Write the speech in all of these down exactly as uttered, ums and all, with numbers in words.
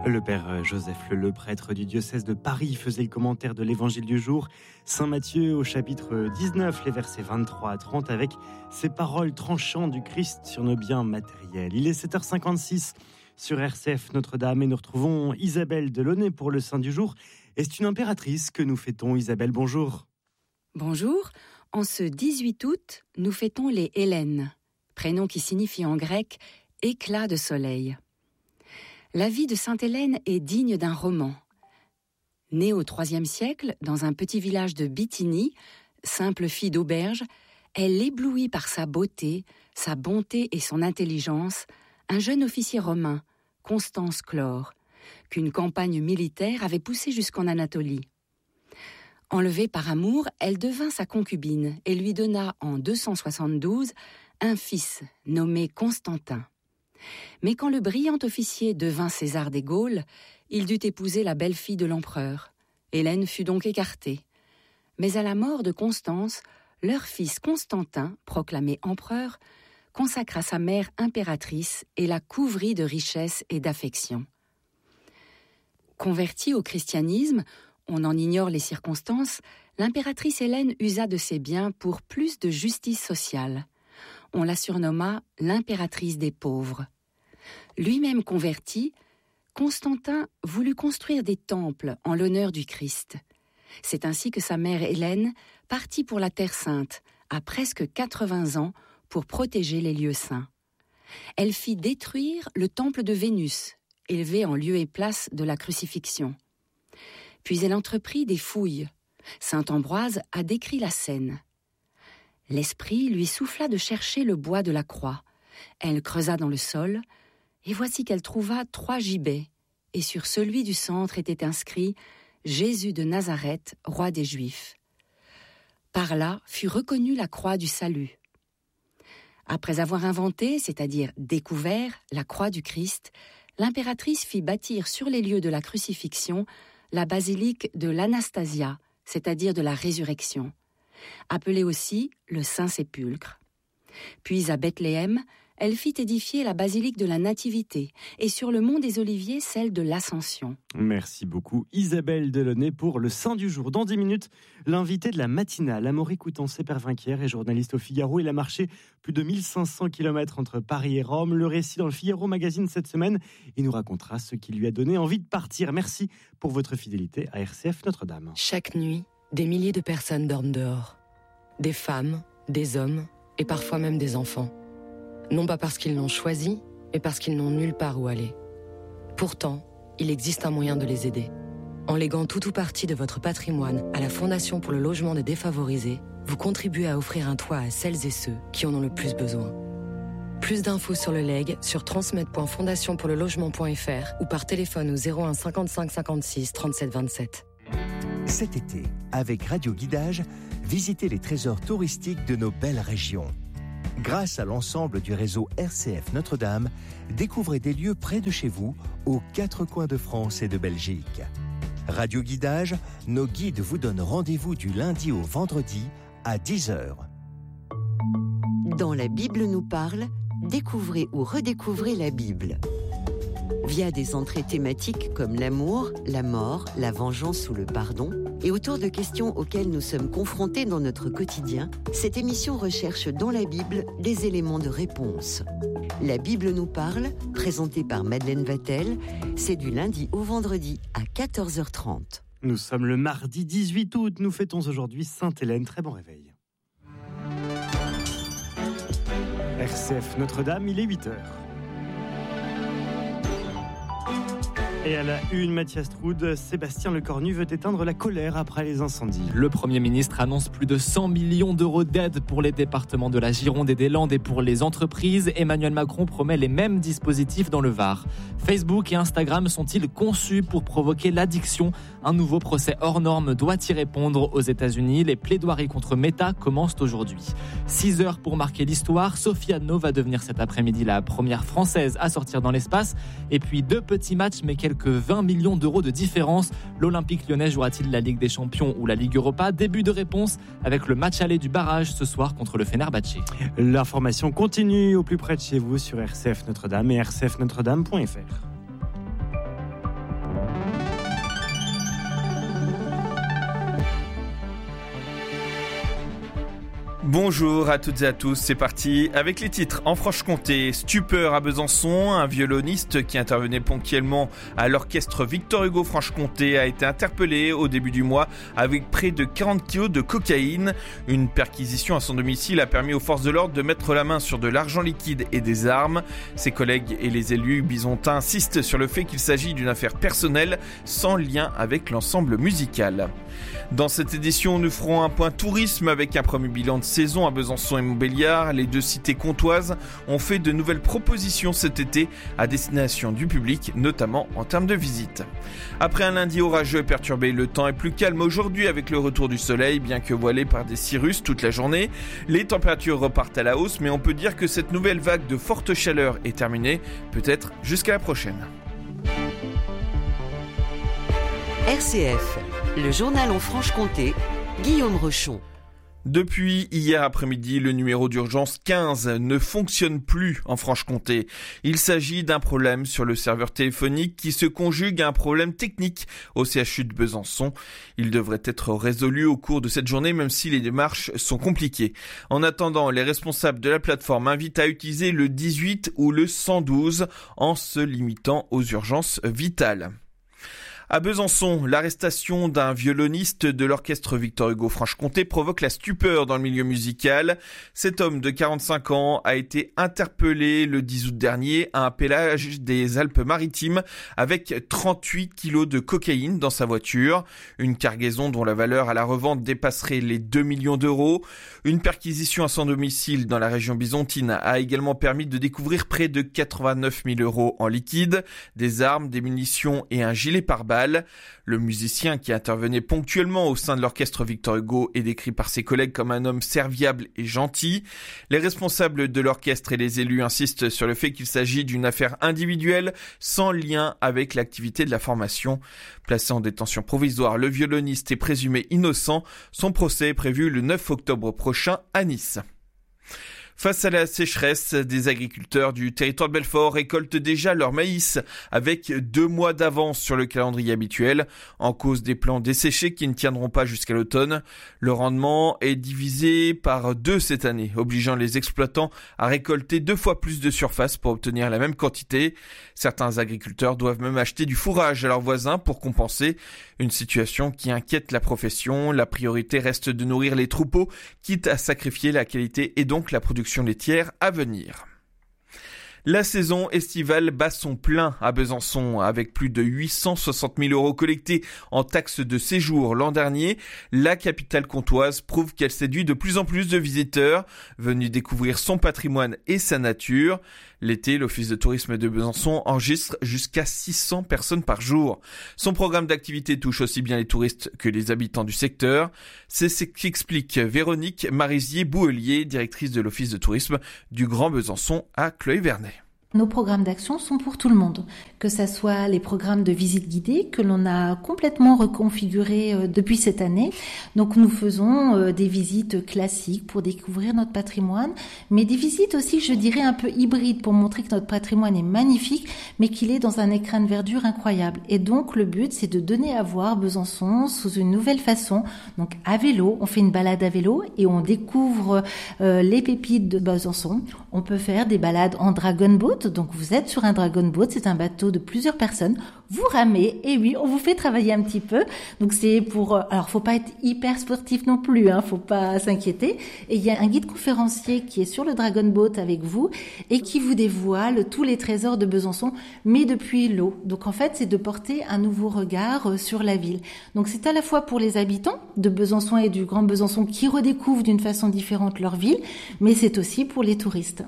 Le père Joseph Leleu, prêtre du diocèse de Paris, faisait le commentaire de l'évangile du jour. Saint Matthieu au chapitre dix-neuf, les versets vingt-trois à trente, avec ces paroles tranchantes du Christ sur nos biens matériels. Il est sept heures cinquante-six sur R C F Notre-Dame et nous retrouvons Isabelle Delaunay pour le Saint du jour. Et c'est une impératrice que nous fêtons. Isabelle, bonjour. Bonjour. En ce dix-huit août, nous fêtons les Hélènes, prénom qui signifie en grec « éclat de soleil ». La vie de Sainte Hélène est digne d'un roman. Née au troisième siècle, dans un petit village de Bithynie, simple fille d'auberge, elle éblouit par sa beauté, sa bonté et son intelligence un jeune officier romain, Constance Chlore, qu'une campagne militaire avait poussé jusqu'en Anatolie. Enlevée par amour, elle devint sa concubine et lui donna en deux cent soixante-douze un fils nommé Constantin. Mais quand le brillant officier devint César des Gaules, il dut épouser la belle-fille de l'empereur. Hélène fut donc écartée. Mais à la mort de Constance, leur fils Constantin, proclamé empereur, consacra sa mère impératrice et la couvrit de richesses et d'affection. Convertie au christianisme, on en ignore les circonstances, l'impératrice Hélène usa de ses biens pour plus de justice sociale. On la surnomma l'impératrice des pauvres. Lui-même converti, Constantin voulut construire des temples en l'honneur du Christ. C'est ainsi que sa mère Hélène partit pour la Terre Sainte, à presque quatre-vingts ans, pour protéger les lieux saints. Elle fit détruire le temple de Vénus, élevé en lieu et place de la crucifixion. Puis elle entreprit des fouilles. Saint Ambroise a décrit la scène. L'esprit lui souffla de chercher le bois de la croix. Elle creusa dans le sol, et voici qu'elle trouva trois gibets, et sur celui du centre était inscrit « Jésus de Nazareth, roi des Juifs ». Par là fut reconnue la croix du salut. Après avoir inventé, c'est-à-dire découvert, la croix du Christ, l'impératrice fit bâtir sur les lieux de la crucifixion la basilique de l'Anastasia, c'est-à-dire de la résurrection, appelée aussi le Saint-Sépulcre. Puis à Bethléem, elle fit édifier la basilique de la Nativité et sur le mont des Oliviers, celle de l'Ascension. Merci beaucoup Isabelle Delaunay pour le Saint du jour. Dans dix minutes, l'invité de la matinale, Amaury Coutançais-Pervinquière, est journaliste au Figaro. Il a marché plus de mille cinq cents kilomètres entre Paris et Rome. Le récit dans le Figaro Magazine cette semaine. Il nous racontera ce qui lui a donné envie de partir. Merci pour votre fidélité à R C F Notre-Dame. Chaque nuit, des milliers de personnes dorment dehors. Des femmes, des hommes et parfois même des enfants. Non pas parce qu'ils l'ont choisi, mais parce qu'ils n'ont nulle part où aller. Pourtant, il existe un moyen de les aider. En léguant tout ou partie de votre patrimoine à la Fondation pour le logement des défavorisés, vous contribuez à offrir un toit à celles et ceux qui en ont le plus besoin. Plus d'infos sur le legs sur transmettre point fondation pour le logement point f r ou par téléphone au zéro un cinquante-cinq cinquante-six trente-sept vingt-sept. Cet été, avec Radio Guidage, visitez les trésors touristiques de nos belles régions. Grâce à l'ensemble du réseau R C F Notre-Dame, découvrez des lieux près de chez vous, aux quatre coins de France et de Belgique. Radio Guidage, nos guides vous donnent rendez-vous du lundi au vendredi à dix heures. Dans La Bible nous parle, découvrez ou redécouvrez la Bible. Via des entrées thématiques comme l'amour, la mort, la vengeance ou le pardon, et autour de questions auxquelles nous sommes confrontés dans notre quotidien, cette émission recherche dans la Bible des éléments de réponse. La Bible nous parle, présentée par Madeleine Vatel, c'est du lundi au vendredi à quatorze heures trente. Nous sommes le mardi dix-huit août, nous fêtons aujourd'hui Sainte Hélène. Très bon réveil. R C F Notre-Dame, il est huit heures. Et à la une, Mathias Troud, Sébastien Lecornu veut éteindre la colère après les incendies. Le Premier ministre annonce plus de cent millions d'euros d'aide pour les départements de la Gironde et des Landes et pour les entreprises. Emmanuel Macron promet les mêmes dispositifs dans le Var. Facebook et Instagram sont-ils conçus pour provoquer l'addiction ? Un nouveau procès hors norme doit y répondre aux États-Unis. Les plaidoiries contre Meta commencent aujourd'hui. six heures pour marquer l'histoire. Sophie Adno va devenir cet après-midi la première Française à sortir dans l'espace. Et puis deux petits matchs, mais quelques vingt millions d'euros de différence. L'Olympique lyonnais jouera-t-il la Ligue des Champions ou la Ligue Europa ? Début de réponse avec le match aller du barrage ce soir contre le Fenerbahçe. L'information continue au plus près de chez vous sur R C F Notre-Dame et r c f notre dame point f r. Bonjour à toutes et à tous, c'est parti avec les titres. En Franche-Comté, stupeur à Besançon, un violoniste qui intervenait ponctuellement à l'orchestre Victor Hugo Franche-Comté a été interpellé au début du mois avec près de quarante kilos de cocaïne. Une perquisition à son domicile a permis aux forces de l'ordre de mettre la main sur de l'argent liquide et des armes. Ses collègues et les élus bisontins insistent sur le fait qu'il s'agit d'une affaire personnelle sans lien avec l'ensemble musical. Dans cette édition, nous ferons un point tourisme avec un premier bilan de saison à Besançon et Montbéliard. Les deux cités comtoises ont fait de nouvelles propositions cet été à destination du public, notamment en termes de visites. Après un lundi orageux et perturbé, le temps est plus calme aujourd'hui avec le retour du soleil, bien que voilé par des cirrus toute la journée. Les températures repartent à la hausse, mais on peut dire que cette nouvelle vague de forte chaleur est terminée, peut-être jusqu'à la prochaine. R C F, le journal en Franche-Comté, Guillaume Rochon. Depuis hier après-midi, le numéro d'urgence quinze ne fonctionne plus en Franche-Comté. Il s'agit d'un problème sur le serveur téléphonique qui se conjugue à un problème technique au C H U de Besançon. Il devrait être résolu au cours de cette journée, même si les démarches sont compliquées. En attendant, les responsables de la plateforme invitent à utiliser le dix-huit ou le cent douze en se limitant aux urgences vitales. À Besançon, l'arrestation d'un violoniste de l'orchestre Victor Hugo Franche-Comté provoque la stupeur dans le milieu musical. Cet homme de quarante-cinq ans a été interpellé le dix août dernier à un péage des Alpes-Maritimes avec trente-huit kilos de cocaïne dans sa voiture. Une cargaison dont la valeur à la revente dépasserait les deux millions d'euros. Une perquisition à son domicile dans la région bisontine a également permis de découvrir près de quatre-vingt-neuf mille euros en liquide, des armes, des munitions et un gilet pare-balles. Le musicien qui intervenait ponctuellement au sein de l'orchestre Victor Hugo est décrit par ses collègues comme un homme serviable et gentil. Les responsables de l'orchestre et les élus insistent sur le fait qu'il s'agit d'une affaire individuelle sans lien avec l'activité de la formation. Placé en détention provisoire, le violoniste est présumé innocent. Son procès est prévu le neuf octobre prochain à Nice. Face à la sécheresse, des agriculteurs du territoire de Belfort récoltent déjà leur maïs avec deux mois d'avance sur le calendrier habituel, en cause des plants desséchés qui ne tiendront pas jusqu'à l'automne. Le rendement est divisé par deux cette année, obligeant les exploitants à récolter deux fois plus de surface pour obtenir la même quantité. Certains agriculteurs doivent même acheter du fourrage à leurs voisins pour compenser, une situation qui inquiète la profession. La priorité reste de nourrir les troupeaux, quitte à sacrifier la qualité et donc la production laitière à venir. La saison estivale bat son plein à Besançon avec plus de huit cent soixante mille euros collectés en taxes de séjour l'an dernier. La capitale comtoise prouve qu'elle séduit de plus en plus de visiteurs venus découvrir son patrimoine et sa nature. L'été, l'Office de tourisme de Besançon enregistre jusqu'à six cents personnes par jour. Son programme d'activité touche aussi bien les touristes que les habitants du secteur. C'est ce qu'explique Véronique Marisier-Bouhelier, directrice de l'Office de tourisme du Grand Besançon à Cloyes-Vernay. Nos programmes d'action sont pour tout le monde, que ce soit les programmes de visite guidée que l'on a complètement reconfigurés depuis cette année. Donc nous faisons des visites classiques pour découvrir notre patrimoine, mais des visites aussi, je dirais, un peu hybrides pour montrer que notre patrimoine est magnifique, mais qu'il est dans un écrin de verdure incroyable. Et donc le but, c'est de donner à voir Besançon sous une nouvelle façon. Donc à vélo, on fait une balade à vélo et on découvre euh, les pépites de Besançon. On peut faire des balades en dragon boat. Donc vous êtes sur un dragon boat, c'est un bateau de plusieurs personnes. Vous ramez et oui, on vous fait travailler un petit peu. Donc c'est pour, alors faut pas être hyper sportif non plus, hein, faut pas s'inquiéter. Et il y a un guide conférencier qui est sur le dragon boat avec vous et qui vous dévoile tous les trésors de Besançon, mais depuis l'eau. Donc en fait, c'est de porter un nouveau regard sur la ville. Donc c'est à la fois pour les habitants de Besançon et du Grand Besançon qui redécouvrent d'une façon différente leur ville, mais c'est aussi pour les touristes.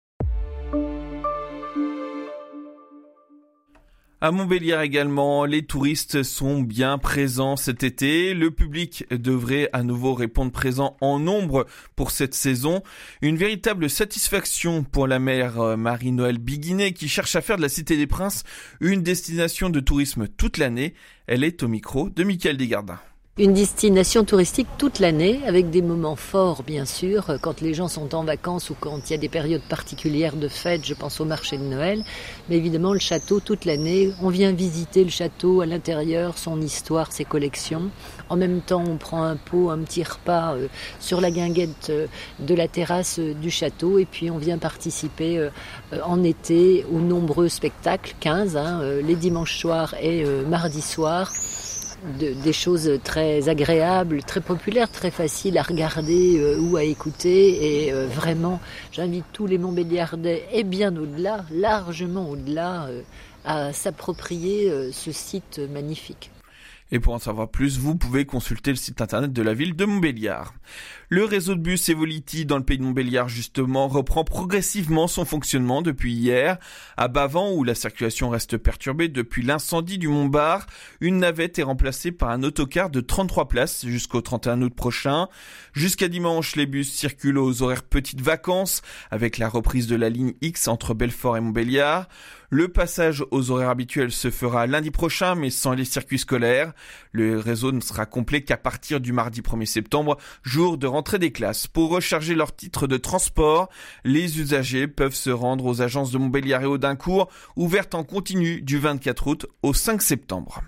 À Montbéliard également, les touristes sont bien présents cet été. Le public devrait à nouveau répondre présent en nombre pour cette saison. Une véritable satisfaction pour la maire Marie-Noëlle Biguinet qui cherche à faire de la Cité des Princes une destination de tourisme toute l'année. Elle est au micro de Mickaël Desgardins. une destination touristique toute l'année, avec des moments forts bien sûr, quand les gens sont en vacances ou quand il y a des périodes particulières de fêtes, je pense au marché de Noël, mais évidemment le château toute l'année, on vient visiter le château à l'intérieur, son histoire, ses collections. En même temps, on prend un pot, un petit repas euh, sur la guinguette euh, de la terrasse euh, du château et puis on vient participer euh, euh, en été aux nombreux spectacles, quinze, hein, euh, les dimanches soirs et euh, mardi soir. De, des choses très agréables, très populaires, très faciles à regarder euh, ou à écouter. Et euh, vraiment, j'invite tous les Montbéliardais et bien au-delà, largement au-delà, euh, à s'approprier euh, ce site magnifique. Et pour en savoir plus, vous pouvez consulter le site internet de la ville de Montbéliard. Le réseau de bus Evolity dans le pays de Montbéliard, justement, reprend progressivement son fonctionnement depuis hier. À Bavans, où la circulation reste perturbée depuis l'incendie du Montbar, une navette est remplacée par un autocar de trente-trois places jusqu'au trente et un août prochain. Jusqu'à dimanche, les bus circulent aux horaires petites vacances, avec la reprise de la ligne X entre Belfort et Montbéliard. Le passage aux horaires habituels se fera lundi prochain, mais sans les circuits scolaires. Le réseau ne sera complet qu'à partir du mardi premier septembre, jour de rentrée des classes. Pour recharger leur titre de transport, les usagers peuvent se rendre aux agences de Montbéliard et Audincourt, ouvertes en continu du vingt-quatre août au cinq septembre.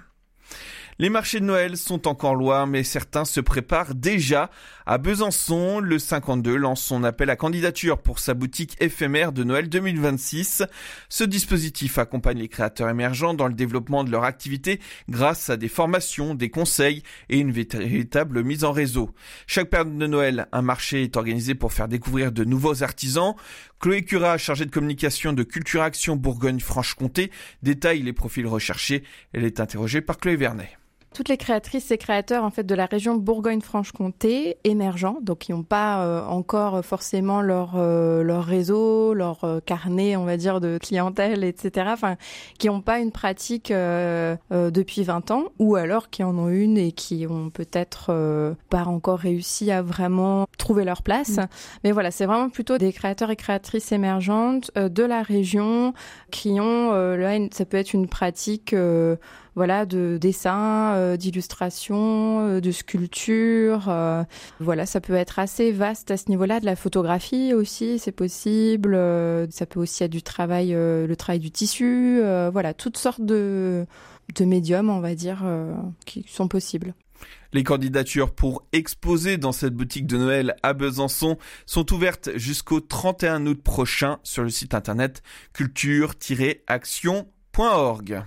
Les marchés de Noël sont encore loin, mais certains se préparent déjà. À Besançon, le cinquante-deux lance son appel à candidature pour sa boutique éphémère de Noël deux mille vingt-six. Ce dispositif accompagne les créateurs émergents dans le développement de leur activité grâce à des formations, des conseils et une véritable mise en réseau. Chaque période de Noël, un marché est organisé pour faire découvrir de nouveaux artisans. Chloé Curat, chargée de communication de Culture Action Bourgogne-Franche-Comté, détaille les profils recherchés. Elle est interrogée par Chloé Vernet. Toutes les créatrices et créateurs en fait de la région Bourgogne-Franche-Comté émergents, donc qui n'ont pas euh, encore forcément leur euh, leur réseau, leur euh, carnet, on va dire, de clientèle, et cetera. Enfin, qui n'ont pas une pratique euh, euh, depuis vingt ans, ou alors qui en ont une et qui ont peut-être euh, pas encore réussi à vraiment trouver leur place. Mmh. Mais voilà, c'est vraiment plutôt des créateurs et créatrices émergentes euh, de la région qui ont euh, là, une, ça peut être une pratique euh, voilà, de dessin, euh, d'illustration, euh, de sculpture. Euh, voilà, ça peut être assez vaste à ce niveau-là. De la photographie aussi, c'est possible. Euh, ça peut aussi être du travail, euh, le travail du tissu. Euh, voilà, toutes sortes de, de médiums, on va dire, euh, qui sont possibles. Les candidatures pour exposer dans cette boutique de Noël à Besançon sont ouvertes jusqu'au trente et un août prochain sur le site internet culture tiret action point org.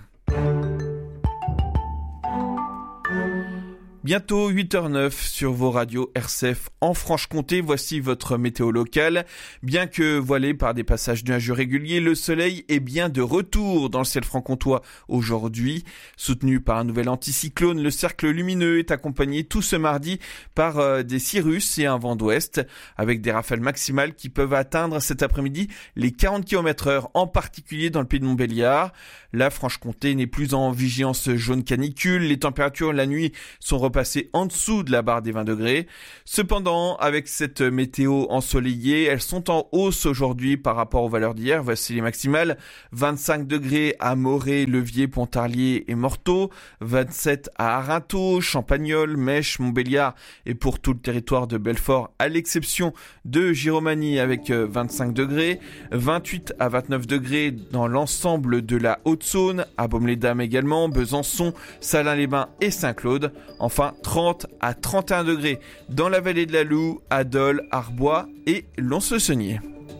Bientôt huit heures neuf sur vos radios R C F en Franche-Comté. Voici votre météo locale. Bien que voilé par des passages nuageux réguliers, le soleil est bien de retour dans le ciel franc-comtois aujourd'hui. Soutenu par un nouvel anticyclone, le cercle lumineux est accompagné tout ce mardi par euh, des cirrus et un vent d'ouest, avec des rafales maximales qui peuvent atteindre cet après-midi les quarante kilomètres heure, en particulier dans le pays de Montbéliard. La Franche-Comté n'est plus en vigilance jaune canicule. Les températures la nuit sont repassées en dessous de la barre des vingt degrés. Cependant, avec cette météo ensoleillée, elles sont en hausse aujourd'hui par rapport aux valeurs d'hier. Voici les maximales. vingt-cinq degrés à Morée, Levier, Pontarlier et Morteau. vingt-sept à Arinthod, Champagnole, Mèche, Montbéliard et pour tout le territoire de Belfort, à l'exception de Giromagny avec vingt-cinq degrés. vingt-huit à vingt-neuf degrés dans l'ensemble de la Haute-Saône, à Baume-les-Dames également, Besançon, Salins-les-Bains et Saint-Claude. Enfin, trente à trente et un degrés dans la vallée de la Loue, à Dole, Arbois et Lons-le-Saunier.